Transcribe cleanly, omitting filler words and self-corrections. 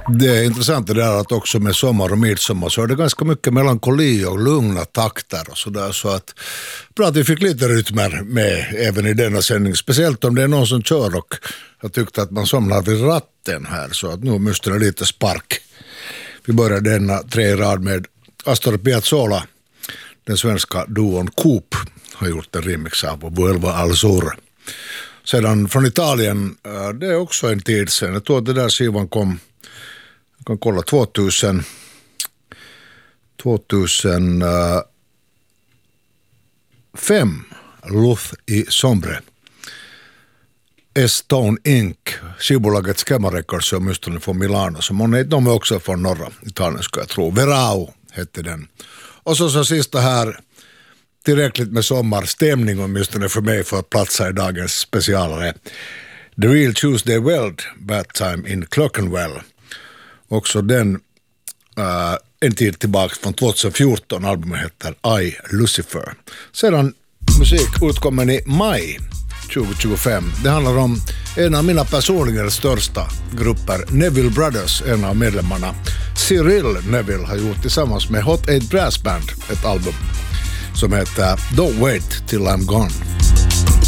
Det är intressant det där att också med sommar och midsommar så är det ganska mycket melankoli och lugna takter och sådär, så att bra att vi fick lite rytmer med även i denna sändning, speciellt om det är någon som kör och jag tyckte att man somnar vid ratten här, så att nu måste det lite spark. Vi börjar denna 3 i rad med Astor Piazzolla. Den svenska duon Coop har gjort en remix av Vuelva al Sur. Sedan från Italien, det är också en tid sedan. Jag tror att det där skivan kom, jag kan kolla, 2005, Luz i Sombre. Stone Inc. Skivbolaget Schema Records och åtminstone från Milano. Så de är också från norra Italien, ska jag tro. Verao hette den. Och så sista här, tillräckligt med sommarstämning åtminstone för mig för att platsa i dagens specialare. The Real Tuesday Weld, Bad Time in Clerkenwell. Också den en tid tillbaka från 2014, albumet heter I, Lucifer. Sedan musik utkommen i maj 2025. Det handlar om en av mina personligen största grupper, Neville Brothers. En av medlemmarna, Cyril Neville, har gjort tillsammans med Hot 8 Brass Band ett album som heter Don't Wait Till I'm Gone.